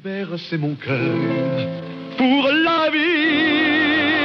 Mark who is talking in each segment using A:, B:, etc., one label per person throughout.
A: Vert, c'est mon cœur pour la vie.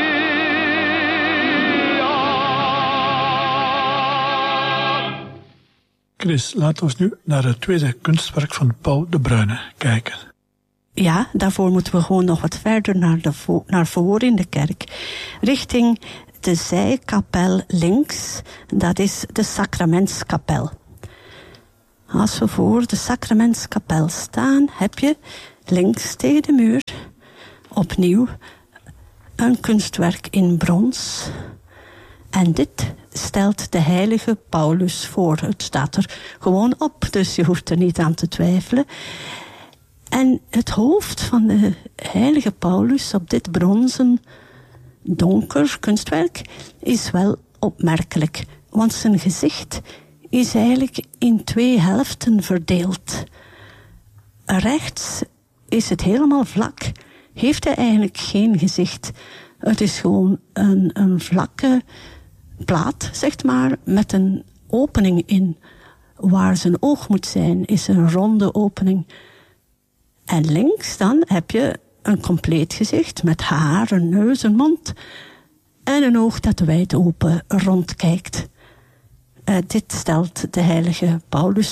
B: Chris, laten we nu naar het tweede kunstwerk van Paul de Bruyne kijken.
C: Ja, daarvoor moeten we gewoon nog wat verder naar voren in de kerk. Richting de zijkapel links, dat is de Sacramentskapel. Als we voor de Sacramentskapel staan, heb je links tegen de muur opnieuw een kunstwerk in brons. En dit stelt de heilige Paulus voor. Het staat er gewoon op, dus je hoeft er niet aan te twijfelen. En het hoofd van de heilige Paulus op dit bronzen donker kunstwerk is wel opmerkelijk. Want zijn gezicht is eigenlijk in 2 helften verdeeld. Rechts is het helemaal vlak. Heeft hij eigenlijk geen gezicht. Het is gewoon een vlakke plaat, zeg maar, met een opening in. Waar zijn oog moet zijn, is een ronde opening. En links dan heb je een compleet gezicht met haar, een neus, een mond en een oog dat wijd open rondkijkt. Dit stelt de heilige Paulus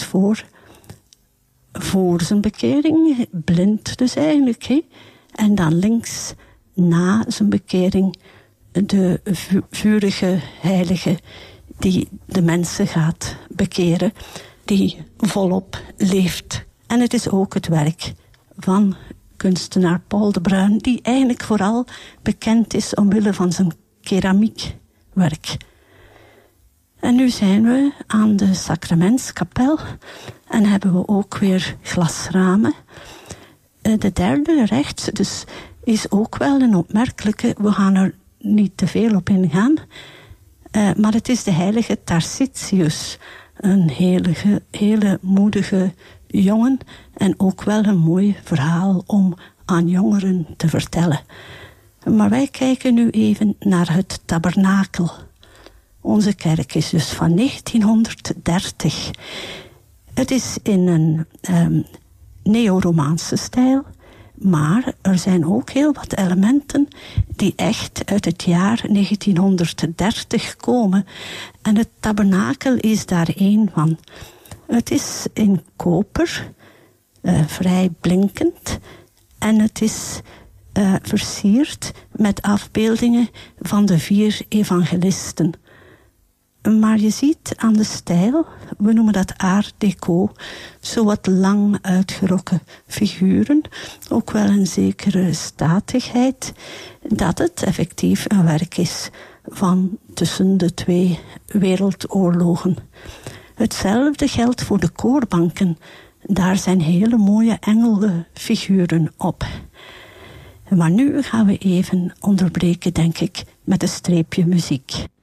C: voor zijn bekering, blind dus eigenlijk. He? En dan links, na zijn bekering, de vurige heilige die de mensen gaat bekeren, die volop leeft. En het is ook het werk van kunstenaar Paul de Bruyne, die eigenlijk vooral bekend is omwille van zijn keramiekwerk. En nu zijn we aan de Sacramentskapel en hebben we ook weer glasramen. De derde rechts dus is ook wel een opmerkelijke, we gaan er niet te veel op ingaan, maar het is de heilige Tarsitius, een hele moedige jongen en ook wel een mooi verhaal om aan jongeren te vertellen. Maar wij kijken nu even naar het tabernakel. Onze kerk is dus van 1930. Het is in een neo-romaanse stijl, maar er zijn ook heel wat elementen die echt uit het jaar 1930 komen. En het tabernakel is daar één van. Het is in koper, vrij blinkend. En het is versierd met afbeeldingen van de 4 evangelisten. Maar je ziet aan de stijl, we noemen dat art déco, zo wat lang uitgerokken figuren. Ook wel een zekere statigheid, dat het effectief een werk is van tussen de 2 wereldoorlogen. Hetzelfde geldt voor de koorbanken. Daar zijn hele mooie engelfiguren op. Maar nu gaan we even onderbreken, denk ik, met een streepje muziek.